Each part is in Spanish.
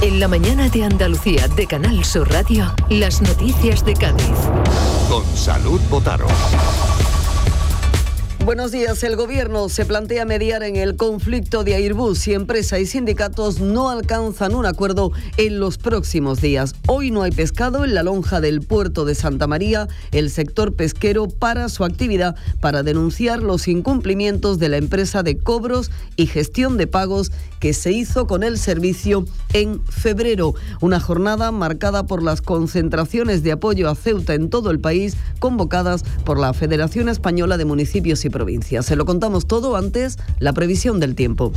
En la mañana de Andalucía de Canal Sur Radio, las noticias de Cádiz. Con Salud Botaro. Buenos días. El Gobierno se plantea mediar en el conflicto de Airbus si empresa y sindicatos no alcanzan un acuerdo en los próximos días. Hoy no hay pescado en la lonja del puerto de Santa María. El sector pesquero para su actividad para denunciar los incumplimientos de la empresa de cobros y gestión de pagos que se hizo con el servicio en febrero. Una jornada marcada por las concentraciones de apoyo a Ceuta en todo el país, convocadas por la Federación Española de Municipios y Provincias. Se lo contamos todo, antes la previsión del tiempo.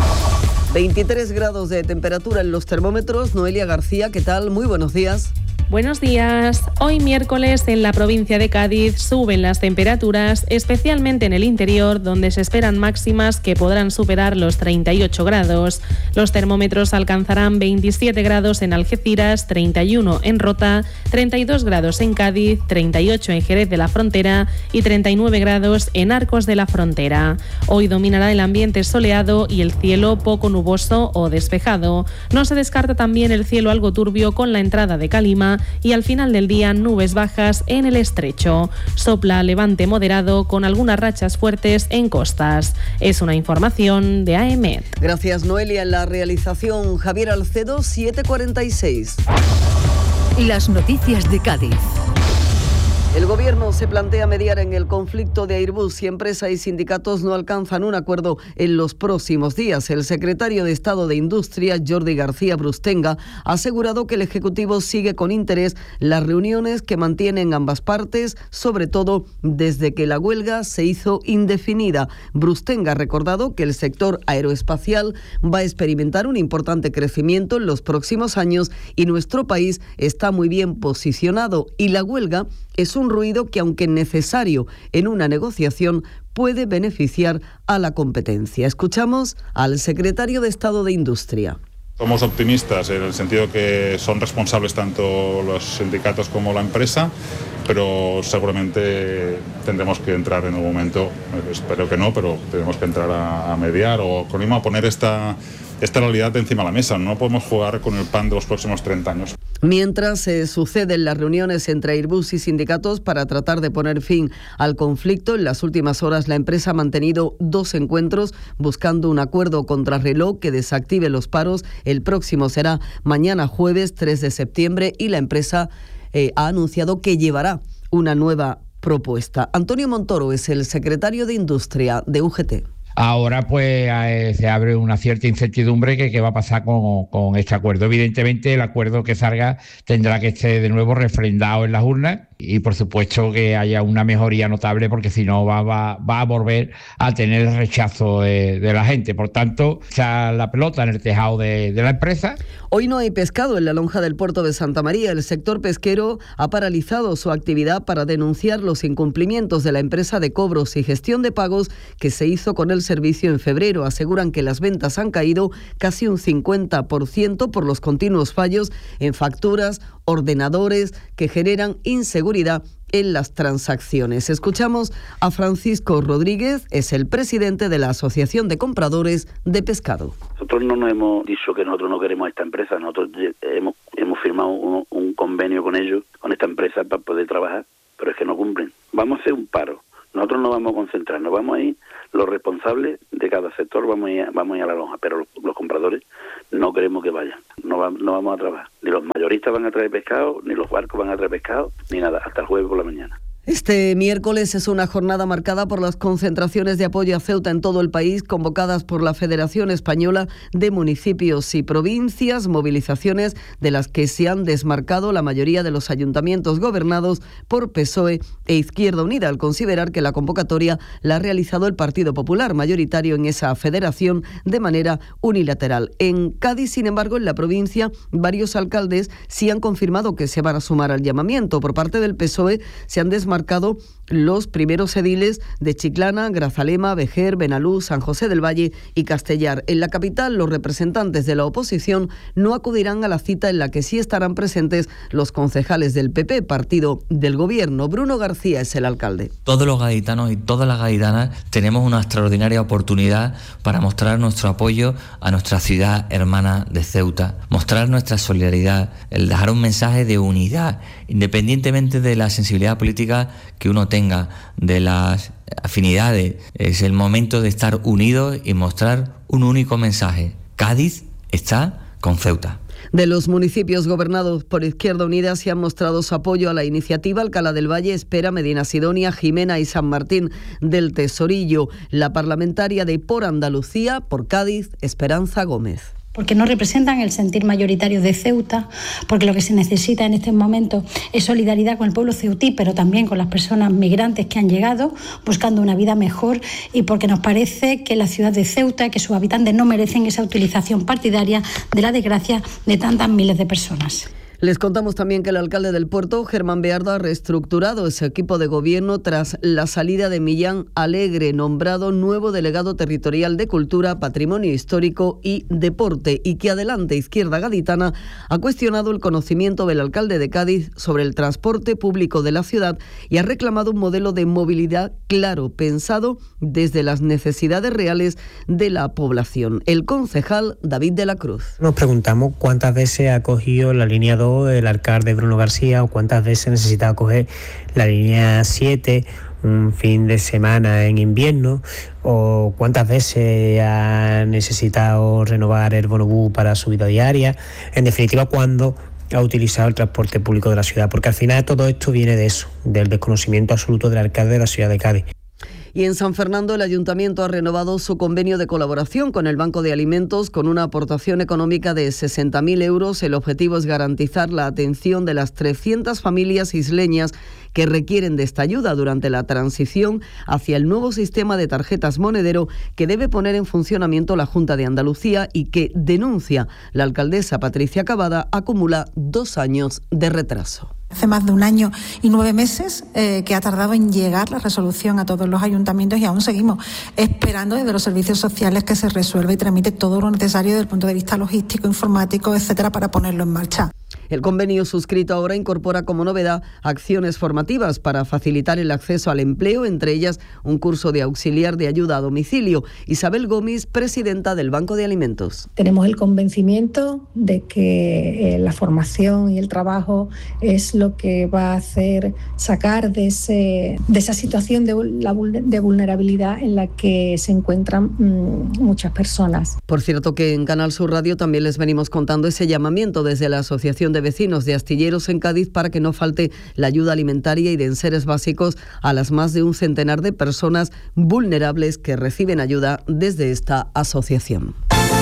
23 grados de temperatura en los termómetros. Noelia García, ¿qué tal? Muy buenos días. Buenos días. Hoy miércoles en la provincia de Cádiz suben las temperaturas, especialmente en el interior, donde se esperan máximas que podrán superar los 38 grados. Los termómetros alcanzarán 27 grados en Algeciras, 31 en Rota, 32 grados en Cádiz, 38 en Jerez de la Frontera y 39 grados en Arcos de la Frontera. Hoy dominará el ambiente soleado y el cielo poco nuboso o despejado. No se descarta también el cielo algo turbio con la entrada de calima y al final del día nubes bajas en el estrecho. Sopla levante moderado con algunas rachas fuertes en costas. Es una información de AEMET. Gracias, Noelia. En la realización, Javier Alcedo, 7:46. Las noticias de Cádiz. El Gobierno se plantea mediar en el conflicto de Airbus si empresa y sindicatos no alcanzan un acuerdo en los próximos días. El secretario de Estado de Industria, Jordi García Brustenga, ha asegurado que el Ejecutivo sigue con interés las reuniones que mantienen ambas partes, sobre todo desde que la huelga se hizo indefinida. Brustenga ha recordado que el sector aeroespacial va a experimentar un importante crecimiento en los próximos años y nuestro país está muy bien posicionado, y la huelga es un ruido que, aunque necesario en una negociación, puede beneficiar a la competencia. Escuchamos al secretario de Estado de Industria. Somos optimistas en el sentido que son responsables tanto los sindicatos como la empresa, pero seguramente tendremos que entrar en un momento, espero que no, pero tenemos que entrar a mediar o con a poner esta realidad encima de la mesa. No podemos jugar con el pan de los próximos 30 años. Mientras se suceden las reuniones entre Airbus y sindicatos para tratar de poner fin al conflicto, en las últimas horas la empresa ha mantenido 2 encuentros buscando un acuerdo contrarreloj que desactive los paros. El próximo será mañana jueves 3 de septiembre y la empresa ha anunciado que llevará una nueva propuesta. Antonio Montoro es el secretario de Industria de UGT. Ahora pues se abre una cierta incertidumbre que qué va a pasar con este acuerdo. Evidentemente el acuerdo que salga tendrá que ser de nuevo refrendado en las urnas y por supuesto que haya una mejoría notable, porque si no va a volver a tener el rechazo de la gente. Por tanto, echa la pelota en el tejado de la empresa. Hoy no hay pescado en la lonja del puerto de Santa María. El sector pesquero ha paralizado su actividad para denunciar los incumplimientos de la empresa de cobros y gestión de pagos que se hizo con el servicio en febrero. Aseguran que las ventas han caído casi un 50% por los continuos fallos en facturas, ordenadores que generan inseguridad en las transacciones. Escuchamos a Francisco Rodríguez, es el presidente de la Asociación de Compradores de Pescado. Nosotros no nos hemos dicho que nosotros no queremos a esta empresa, nosotros hemos firmado un convenio con ellos, con esta empresa, para poder trabajar, pero es que no cumplen. Vamos a hacer un paro, nosotros nos vamos a concentrar, nos vamos a ir, los responsables de cada sector vamos a ir a la lonja, pero los compradores no queremos que vayan, no vamos a trabajar. Ni los mayoristas van a traer pescado, ni los barcos van a traer pescado, ni nada, hasta el jueves por la mañana. Este miércoles es una jornada marcada por las concentraciones de apoyo a Ceuta en todo el país, convocadas por la Federación Española de Municipios y Provincias, movilizaciones de las que se han desmarcado la mayoría de los ayuntamientos gobernados por PSOE e Izquierda Unida, al considerar que la convocatoria la ha realizado el Partido Popular, mayoritario en esa federación, de manera unilateral. En Cádiz, sin embargo, en la provincia, varios alcaldes sí han confirmado que se van a sumar al llamamiento. Por parte del PSOE se han desmarcado los primeros ediles de Chiclana, Grazalema, Vejer, Benalús, San José del Valle y Castellar. En la capital, los representantes de la oposición no acudirán a la cita en la que sí estarán presentes los concejales del PP, partido del gobierno. Bruno García es el alcalde. Todos los gaditanos y todas las gaditanas tenemos una extraordinaria oportunidad para mostrar nuestro apoyo a nuestra ciudad hermana de Ceuta, mostrar nuestra solidaridad, el dejar un mensaje de unidad, independientemente de la sensibilidad política que uno tenga, de las afinidades. Es el momento de estar unidos y mostrar un único mensaje: Cádiz está con Ceuta. De los municipios gobernados por Izquierda Unida se han mostrado su apoyo a la iniciativa Alcalá del Valle, Espera, Medina Sidonia, Jimena y San Martín del Tesorillo. La parlamentaria de Por Andalucía, por Cádiz, Esperanza Gómez. Porque no representan el sentir mayoritario de Ceuta, porque lo que se necesita en este momento es solidaridad con el pueblo ceutí, pero también con las personas migrantes que han llegado buscando una vida mejor, y porque nos parece que la ciudad de Ceuta, que sus habitantes no merecen esa utilización partidaria de la desgracia de tantas miles de personas. Les contamos también que el alcalde del Puerto, Germán Beardo, ha reestructurado ese equipo de gobierno tras la salida de Millán Alegre, nombrado nuevo delegado territorial de Cultura, Patrimonio Histórico y Deporte, y que Adelante Izquierda Gaditana ha cuestionado el conocimiento del alcalde de Cádiz sobre el transporte público de la ciudad y ha reclamado un modelo de movilidad claro, pensado desde las necesidades reales de la población. El concejal David de la Cruz. Nos preguntamos cuántas veces ha cogido la línea 2 el alcalde Bruno García, o cuántas veces necesitaba coger la línea 7 un fin de semana en invierno, o cuántas veces ha necesitado renovar el bonobús para su vida diaria. En definitiva, cuándo ha utilizado el transporte público de la ciudad, porque al final todo esto viene de eso, del desconocimiento absoluto del alcalde de la ciudad de Cádiz. Y en San Fernando el Ayuntamiento ha renovado su convenio de colaboración con el Banco de Alimentos con una aportación económica de 60.000 euros. El objetivo es garantizar la atención de las 300 familias isleñas que requieren de esta ayuda durante la transición hacia el nuevo sistema de tarjetas monedero que debe poner en funcionamiento la Junta de Andalucía y que, denuncia la alcaldesa Patricia Cavada, acumula 2 años de retraso. Hace más de 1 año y 9 meses que ha tardado en llegar la resolución a todos los ayuntamientos, y aún seguimos esperando desde los servicios sociales que se resuelva y tramite todo lo necesario desde el punto de vista logístico, informático, etcétera, para ponerlo en marcha. El convenio suscrito ahora incorpora como novedad acciones formativas para facilitar el acceso al empleo, entre ellas un curso de auxiliar de ayuda a domicilio. Isabel Gómez, presidenta del Banco de Alimentos. Tenemos el convencimiento de que la formación y el trabajo es lo que va a hacer sacar de esa situación de vulnerabilidad en la que se encuentran muchas personas. Por cierto, que en Canal Sur Radio también les venimos contando ese llamamiento desde la Asociación de Vecinos de Astilleros en Cádiz para que no falte la ayuda alimentaria y de enseres básicos a las más de 100 de personas vulnerables que reciben ayuda desde esta asociación.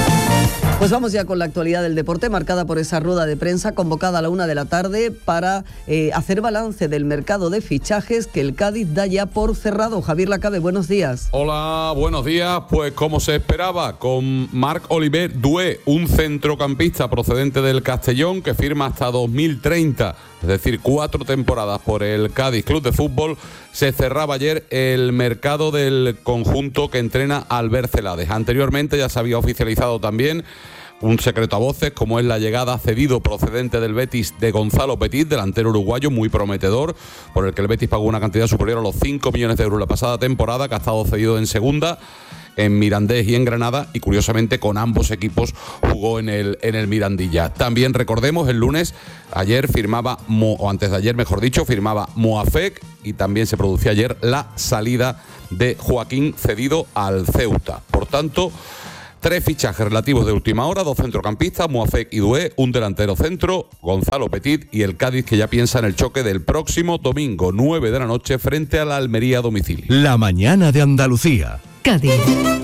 Pues vamos ya con la actualidad del deporte, marcada por esa rueda de prensa convocada a la 1 de la tarde para hacer balance del mercado de fichajes que el Cádiz da ya por cerrado. Javier Lacabe, buenos días. Hola, buenos días. Pues como se esperaba, con Marc-Olivier Doué, un centrocampista procedente del Castellón que firma hasta 2030, es decir, 4 temporadas por el Cádiz Club de Fútbol, se cerraba ayer el mercado del conjunto que entrena Albert Celades. Anteriormente ya se había oficializado también un secreto a voces, como es la llegada cedido procedente del Betis de Gonzalo Petit, delantero uruguayo muy prometedor, por el que el Betis pagó una cantidad superior a los 5 millones de euros la pasada temporada, que ha estado cedido en segunda, en Mirandés y en Granada, y curiosamente con ambos equipos jugó en el Mirandilla. También recordemos, el lunes, ayer firmaba, o antes de ayer mejor dicho, firmaba Moafek, y también se producía ayer la salida de Joaquín cedido al Ceuta. Por tanto, 3 fichajes relativos de última hora, 2 centrocampistas, Moafek y Doué, un delantero centro, Gonzalo Petit, y el Cádiz, que ya piensa en el choque del próximo domingo, 9 de la noche, frente a la Almería a domicilio. La mañana de Andalucía. Cádiz.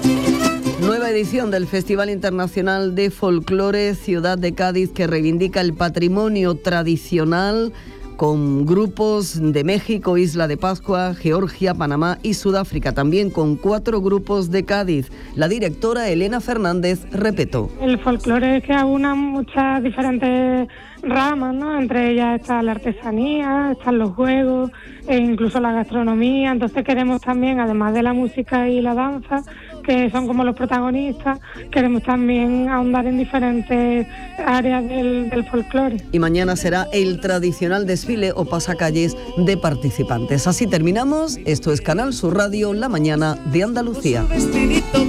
Nueva edición del Festival Internacional de Folclore Ciudad de Cádiz, que reivindica el patrimonio tradicional con grupos de México, Isla de Pascua, Georgia, Panamá y Sudáfrica, también con 4 grupos de Cádiz. La directora Elena Fernández repetó. El folclore es que aúna muchas diferentes ramas, ¿no? Entre ellas está la artesanía, están los juegos e incluso la gastronomía. Entonces queremos también, además de la música y la danza, que son como los protagonistas, queremos también ahondar en diferentes áreas del folclore. Y mañana será el tradicional desfile o pasacalles de participantes. Así terminamos. Esto es Canal Sur Radio, la mañana de Andalucía. Con su vestidito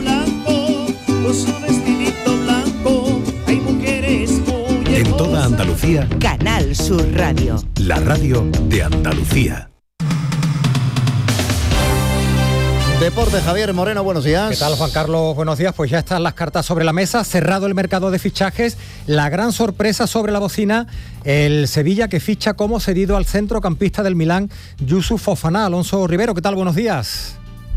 blanco, hay mujeres muy En toda Andalucía, Canal Sur Radio. la radio de Andalucía. Deporte, Javier Moreno, buenos días. ¿Qué tal, Juan Carlos? Buenos días. Pues ya están las cartas sobre la mesa, cerrado el mercado de fichajes. La gran sorpresa sobre la bocina, el Sevilla que ficha como cedido al centrocampista del Milán, Youssouf Fofana. Alonso Rivero, ¿qué tal? Buenos días.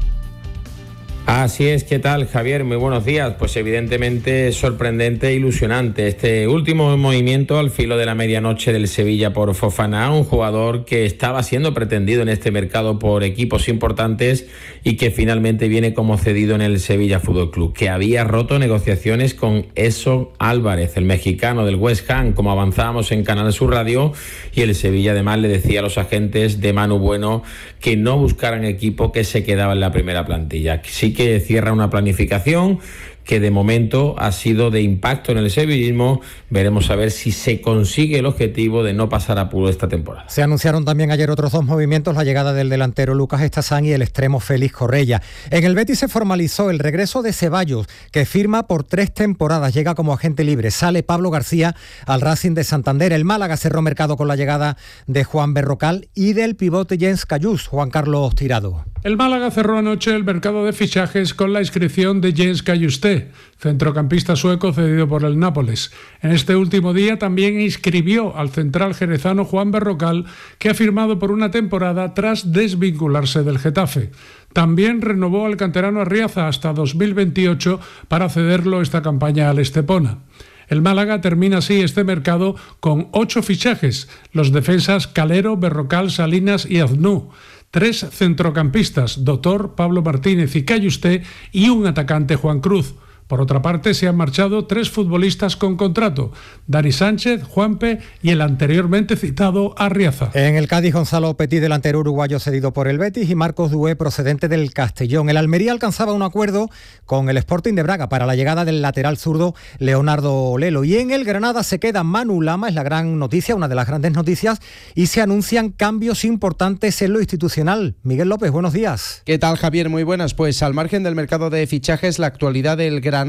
Así es, ¿qué tal, Javier? Muy buenos días. Pues evidentemente sorprendente e ilusionante este último movimiento al filo de la medianoche del Sevilla por Fofana, un jugador que estaba siendo pretendido en este mercado por equipos importantes y que finalmente viene como cedido en el Sevilla Fútbol Club, que había roto negociaciones con Edson Álvarez, el mexicano del West Ham, como avanzábamos en Canal Sur Radio, y el Sevilla además le decía a los agentes de Manu Bueno que no buscaran equipo que se quedaba en la primera plantilla. Sí que cierra una planificación que de momento ha sido de impacto en el sevillismo. Veremos a ver si se consigue el objetivo de no pasar apuro esta temporada. Se anunciaron también ayer otros 2 movimientos, la llegada del delantero Lucas Estazán y el extremo Félix Correia. En el Betis se formalizó el regreso de Ceballos, que firma por 3 temporadas, llega como agente libre. Sale Pablo García al Racing de Santander. El Málaga cerró mercado con la llegada de Juan Berrocal y del pivote Jens Cayús. Juan Carlos Tirado. El Málaga cerró anoche el mercado de fichajes con la inscripción de Jens Cayusté, centrocampista sueco cedido por el Nápoles. En este último día también inscribió al central jerezano Juan Berrocal, que ha firmado por una temporada tras desvincularse del Getafe. También renovó al canterano Arriaza hasta 2028 para cederlo esta campaña al Estepona. El Málaga termina así este mercado con 8 fichajes, los defensas Calero, Berrocal, Salinas y Aznú, 3 centrocampistas, Dotor, Pablo Martínez y Cayusté, y un atacante, Juan Cruz. Por otra parte, se han marchado 3 futbolistas con contrato, Dani Sánchez, Juanpe y el anteriormente citado Arriaza. En el Cádiz, Gonzalo Petit, delantero uruguayo cedido por el Betis, y Marcos Dué, procedente del Castellón. El Almería alcanzaba un acuerdo con el Sporting de Braga para la llegada del lateral zurdo Leonardo Lelo. Y en el Granada se queda Manu Lama, es la gran noticia, una de las grandes noticias, y se anuncian cambios importantes en lo institucional. Miguel López, buenos días. ¿Qué tal, Javier? Muy buenas. Pues al margen del mercado de fichajes, la actualidad del Granada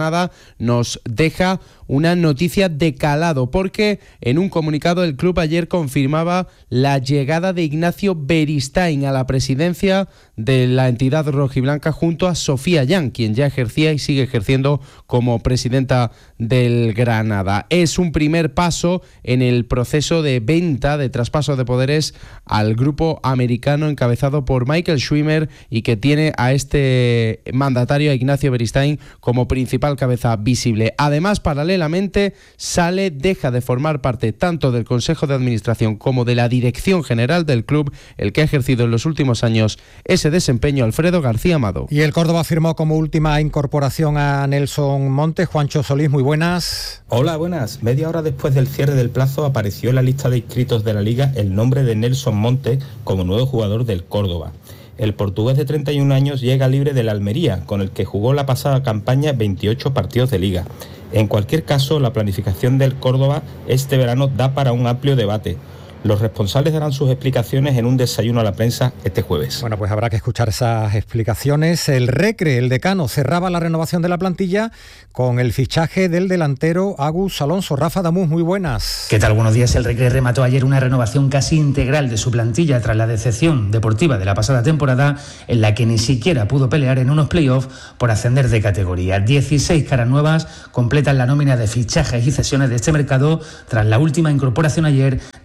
nos deja una noticia de calado, porque en un comunicado el club ayer confirmaba la llegada de Ignacio Beristain a la presidencia de la entidad rojiblanca junto a Sofía Yan, quien ya ejercía y sigue ejerciendo como presidenta del Granada. Es un primer paso en el proceso de venta, de traspaso de poderes al grupo americano encabezado por Michael Schwimmer, y que tiene a este mandatario, a Ignacio Beristain, como principal cabeza visible. Además, paralelamente, deja de formar parte tanto del Consejo de Administración como de la Dirección General del club, el que ha ejercido en los últimos años ese desempeño, Alfredo García Amado. Y el Córdoba firmó como última incorporación a Nelson Montes. Juancho Solís, muy buenas. Hola, buenas. Media hora después del cierre del plazo apareció en la lista de inscritos de la Liga el nombre de Nelson Montes como nuevo jugador del Córdoba. El portugués de 31 años llega libre del Almería, con el que jugó la pasada campaña 28 partidos de Liga. En cualquier caso, la planificación del Córdoba este verano da para un amplio debate. Los responsables darán sus explicaciones en un desayuno a la prensa este jueves. Bueno, pues habrá que escuchar esas explicaciones. El Recre, el decano, cerraba la renovación de la plantilla con el fichaje del delantero Agus Alonso. Rafa Damús, muy buenas. ¿Qué tal? Buenos días. El Recre remató ayer una renovación casi integral de su plantilla tras la decepción deportiva de la pasada temporada, en la que ni siquiera pudo pelear en unos playoffs por ascender de categoría. 16 caras nuevas completan la nómina de fichajes y cesiones de este mercado tras la última incorporación ayer del delantero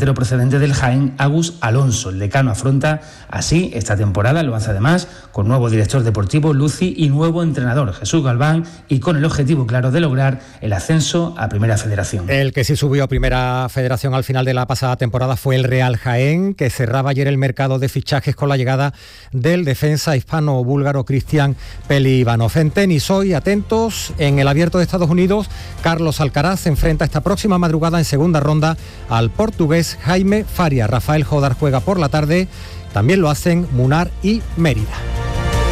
delantero procedente del Jaén, Agus Alonso. El decano afronta así esta temporada, lo hace además con nuevo director deportivo, Luci, y nuevo entrenador, Jesús Galván, y con el objetivo claro de lograr el ascenso a Primera Federación. El que sí subió a Primera Federación al final de la pasada temporada fue el Real Jaén, que cerraba ayer el mercado de fichajes con la llegada del defensa hispano-búlgaro Cristian Pelivanov. En tenis hoy, atentos, en el Abierto de Estados Unidos, Carlos Alcaraz se enfrenta esta próxima madrugada en segunda ronda al portugués Jaime Faria. Rafael Jodar juega por la tarde, también lo hacen Munar y Mérida.